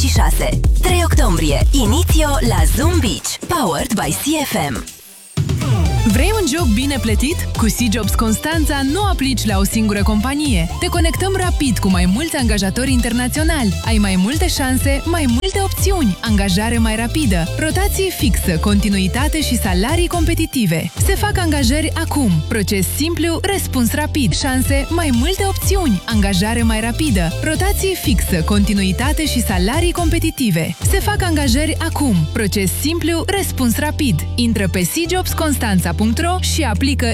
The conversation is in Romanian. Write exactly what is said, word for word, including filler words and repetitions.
și șase. trei octombrie, Initio la Zoom Beach. Powered by C F M. Vrei un job bine plătit? Cu C-Jobs Constanța nu aplici la o singură companie. Te conectăm rapid cu mai mulți angajatori internaționali. Ai mai multe șanse, mai multe opțiuni, angajare mai rapidă, rotație fixă, continuitate și salarii competitive. Se fac angajări acum. Proces simplu, răspuns rapid, șanse, mai multe opțiuni, angajare mai rapidă, rotație fixă, continuitate și salarii competitive. Se fac angajări acum. Proces simplu, răspuns rapid. Intră pe c jobs constanța punct ro și aplică